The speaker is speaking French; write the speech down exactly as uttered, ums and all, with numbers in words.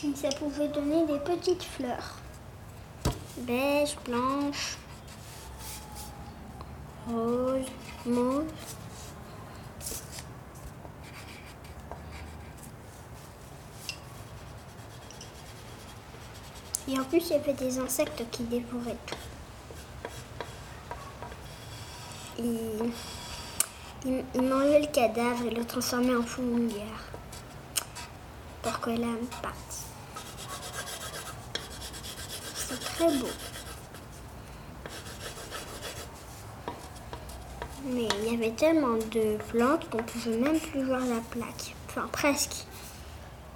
Ça pouvait donner des petites fleurs. Beige, blanche, rose, mauve. Et en plus, il y avait des insectes qui dévoraient tout. Il, il, il mangeait le cadavre et le transformait en fourmilière pour que l'âme parte. C'est très beau. Mais il y avait tellement de plantes qu'on ne pouvait même plus voir la plaque. Enfin, presque.